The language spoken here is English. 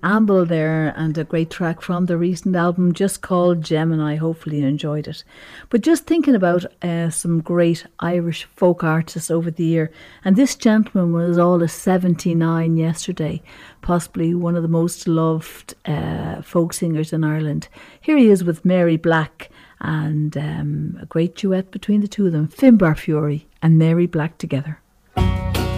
Amble there, and a great track from the recent album just called Gemini. Hopefully you enjoyed it. But just thinking about some great Irish folk artists over the year, and this gentleman was all of 79 yesterday, possibly one of the most loved folk singers in Ireland. Here he is with Mary Black, and a great duet between the two of them, Finbar Fury and Mary Black together.